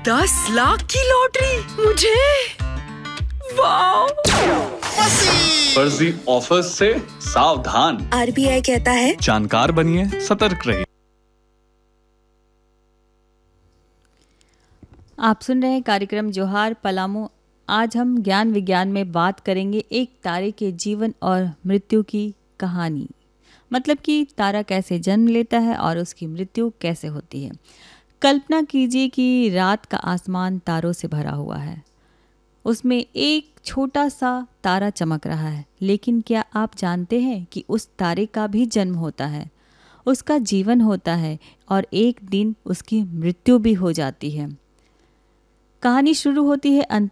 10 लाख की लॉटरी मुझे। वाह! फर्जी ऑफर्स से सावधान। RBI कहता है जानकार बनिए, सतर्क रहिए। आप सुन रहे हैं कार्यक्रम जोहार पलामू। आज हम ज्ञान विज्ञान में बात करेंगे एक तारे के जीवन और मृत्यु की कहानी। मतलब कि तारा कैसे जन्म लेता है और उसकी मृत्यु कैसे होती है। कल्पना कीजिए कि रात का आसमान तारों से भरा हुआ है। उसमें एक छोटा सा तारा चमक रहा है, लेकिन क्या आप जानते हैं कि उस तारे का भी जन्म होता है, उसका जीवन होता है और एक दिन उसकी मृत्यु भी हो जाती है। कहानी शुरू होती है